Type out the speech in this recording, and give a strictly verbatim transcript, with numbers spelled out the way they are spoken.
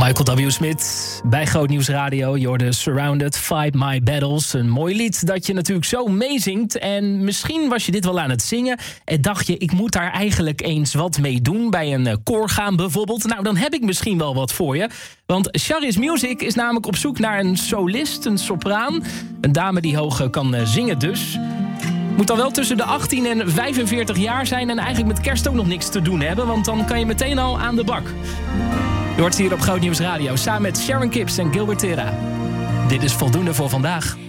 Michael W. Smith bij Groot Nieuws Radio. Je hoorde Surrounded, Fight My Battles. Een mooi lied dat je natuurlijk zo meezingt. En misschien was je dit wel aan het zingen en dacht je, ik moet daar eigenlijk eens wat mee doen. Bij een koor gaan bijvoorbeeld. Nou, dan heb ik misschien wel wat voor je. Want Charis Music is namelijk op zoek naar een solist, een sopraan. Een dame die hoog kan zingen dus. Moet dan wel tussen de achttien en vijfenveertig jaar zijn en eigenlijk met kerst ook nog niks te doen hebben. Want dan kan je meteen al aan de bak. Je hoort hier op Groot Nieuws Radio samen met Sharon Kips en Gilbert Terra. Dit is Voldoende voor vandaag.